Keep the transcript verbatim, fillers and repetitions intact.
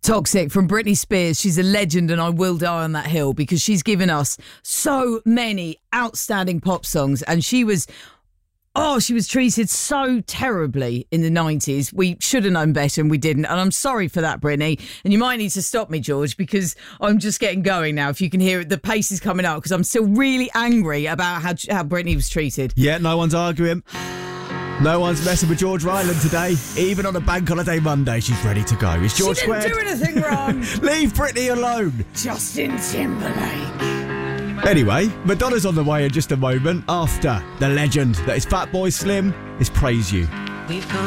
Toxic from Britney Spears. She's a legend and I will die on that hill because she's given us so many outstanding pop songs, and she was... Oh, she was treated so terribly in the nineties. We should have known better and we didn't. And I'm sorry for that, Britney. And you might need to stop me, George, because I'm just getting going now. If you can hear it, the pace is coming up because I'm still really angry about how, how Britney was treated. Yeah, no one's arguing. No one's messing with George Ryland today. Even on a bank holiday Monday, she's ready to go. Is George She didn't squared? do anything wrong. Leave Britney alone. Justin Timberlake. Anyway, Madonna's on the way in just a moment after the legend that is Fatboy Slim is Praise You. We've come